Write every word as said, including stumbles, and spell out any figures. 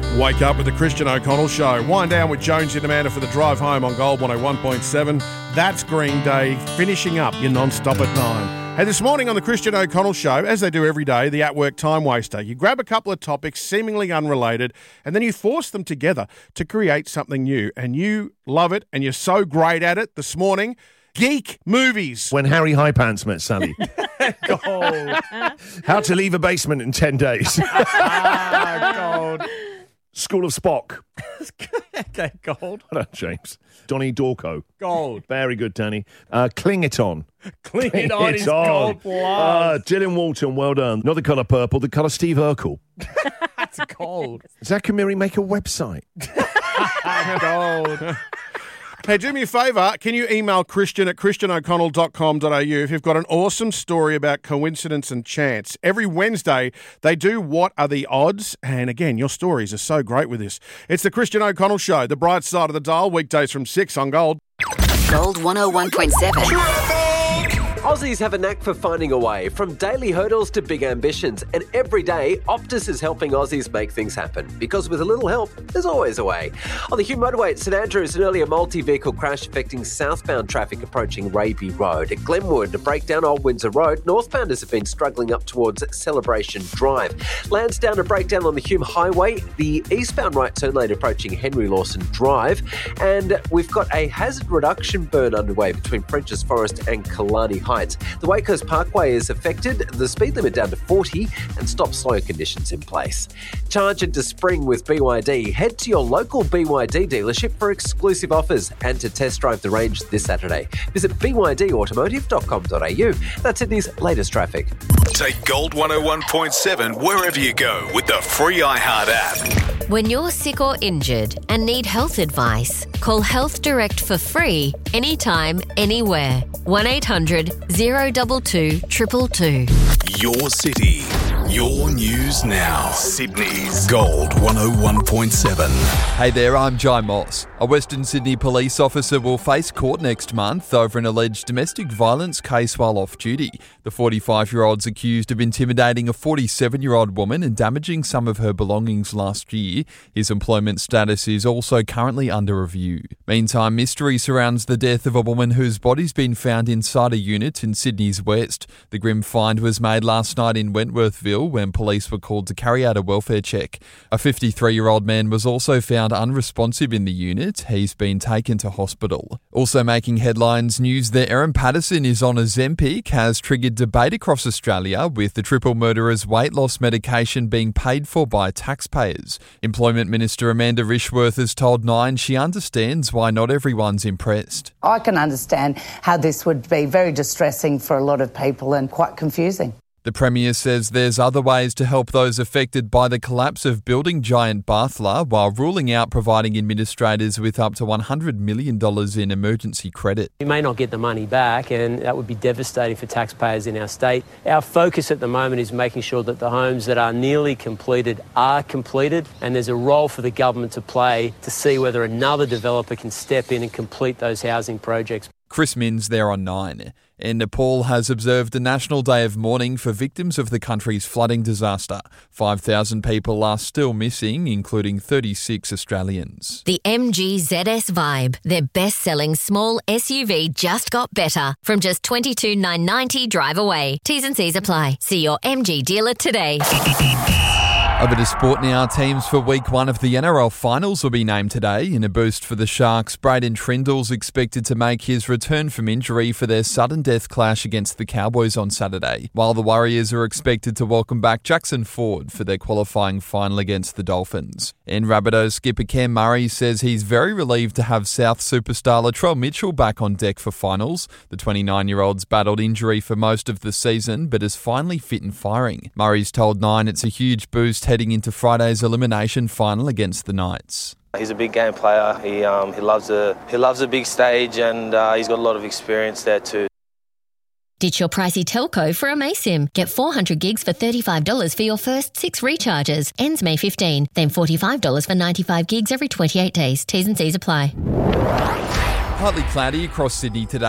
Wake up with the Christian O'Connell Show. Wind down with Jones and Amanda for the drive home on Gold one oh one point seven. That's Green Day, finishing up your non-stop at nine. Hey, this morning on the Christian O'Connell Show, as they do every day, the at-work time waster. You grab a couple of topics seemingly unrelated and then you force them together to create something new. And you love it and you're so great at it. This morning, geek movies. When Harry Highpants met Sally. Gold. How to leave a basement in ten days. Ah, gold. School of Spock. Okay, gold. Well done, James. Donnie Dorco. Gold. Very good, Danny. Uh, Cling It On. Cling It On is gold plus. Uh, Dylan Walton, well done. Not the colour purple, the colour Steve Urkel. That's gold. Zach and Miri make a website. Gold. Hey, do me a favour. Can you email Christian at christian o'connell dot com dot a u if you've got an awesome story about coincidence and chance? Every Wednesday, they do What Are the Odds? And again, your stories are so great with this. It's the Christian O'Connell Show, the bright side of the dial, weekdays from six on Gold. Gold one oh one point seven. Aussies have a knack for finding a way, from daily hurdles to big ambitions, and every day Optus is helping Aussies make things happen, because with a little help, there's always a way. On the Hume motorway at St Andrews, an earlier multi-vehicle crash affecting southbound traffic approaching Raby Road. At Glenwood, a breakdown Old Windsor Road, northbounders have been struggling up towards Celebration Drive. Lansdowne, a breakdown on the Hume Highway, the eastbound right turn lane approaching Henry Lawson Drive, and we've got a hazard reduction burn underway between Frenchs Forest and Killarney Heights. The Waicoast Parkway is affected, the speed limit down to forty, and stop-slow conditions in place. Charge into spring with B Y D. Head to your local B Y D dealership for exclusive offers and to test drive the range this Saturday. Visit b y d automotive dot com dot a u. That's Sydney's latest traffic. Take Gold one oh one point seven wherever you go with the free iHeart app. When you're sick or injured and need health advice, call Health Direct for free, anytime, anywhere. one eight hundred, oh two two, two two two. Your city, your news now. Sydney's Gold one oh one point seven. Hey there, I'm Jai Moss. A Western Sydney police officer will face court next month over an alleged domestic violence case while off duty. The forty-five-year-old's accused of intimidating a forty-seven-year-old woman and damaging some of her belongings last year. His employment status is also currently under review. Meantime, mystery surrounds the death of a woman whose body's been found inside a unit in Sydney's west. The grim find was made last night in Wentworthville when police were called to carry out a welfare check. A fifty-three-year-old man was also found unresponsive in the unit. He's been taken to hospital. Also making headlines, news that Erin Patterson is on Ozempic has triggered debate across Australia, with the triple murderer's weight loss medication being paid for by taxpayers. Employment Minister Amanda Rishworth has told Nine she understands why not everyone's impressed. I can understand how this would be very distressing for a lot of people and quite confusing. The Premier says there's other ways to help those affected by the collapse of building giant Barthla, while ruling out providing administrators with up to one hundred million dollars in emergency credit. We may not get the money back, and that would be devastating for taxpayers in our state. Our focus at the moment is making sure that the homes that are nearly completed are completed, and there's a role for the government to play to see whether another developer can step in and complete those housing projects. Chris Minns there on Nine. And Nepal has observed a national day of mourning for victims of the country's flooding disaster. five thousand people are still missing, including thirty-six Australians. The M G Z S Vibe, their best-selling small S U V, just got better. From just twenty-two thousand nine hundred ninety dollars drive away. T's and C's apply. See your M G dealer today. Over to sport now. Teams for week one of the N R L finals will be named today. In a boost for the Sharks, Braden Trindle's expected to make his return from injury for their sudden death clash against the Cowboys on Saturday, while the Warriors are expected to welcome back Jackson Ford for their qualifying final against the Dolphins. And Rabbitohs skipper Cam Murray says he's very relieved to have South superstar Latrell Mitchell back on deck for finals. The twenty-nine-year-old's battled injury for most of the season, but is finally fit and firing. Murray's told Nine it's a huge boost heading into Friday's elimination final against the Knights. He's a big game player. He um, he loves a he loves a big stage, and uh, he's got a lot of experience there too. Ditch your pricey telco for a Maysim. Get four hundred gigs for thirty-five dollars for your first six recharges. Ends May fifteenth. Then forty-five dollars for ninety-five gigs every twenty-eight days. T's and C's apply. Partly cloudy across Sydney today.